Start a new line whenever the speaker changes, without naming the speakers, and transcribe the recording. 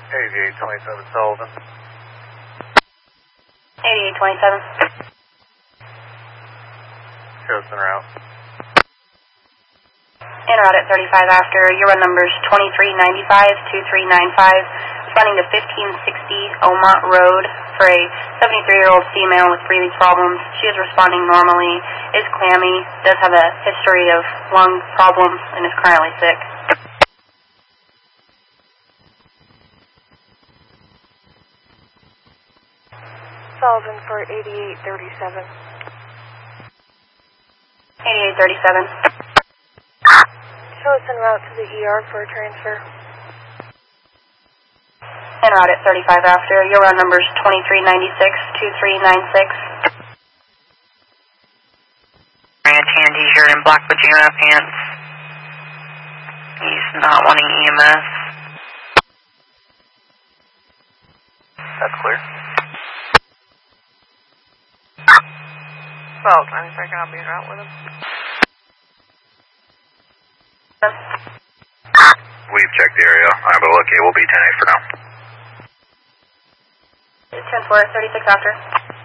8827 Sullivan.
8827.
Shows en route.
En route at 35 after. Your run number's 2395-2395. Responding to 1560 Omont Road for a 73-year-old female with breathing problems. She is responding normally, is clammy, does have a history of lung problems, and is currently sick.
Sullivan for 8837.
8837.
Show us en route to the ER for a transfer.
En route at 35 after. Your run number's 2396-2396.
Tandy shirt and black pajama pants. He's not wanting EMS.
That's clear.
Well, 92nd, I'll be en route with him.
We've checked the area. I'm okay. We'll be 10-8 for now.
10-4, 36 after.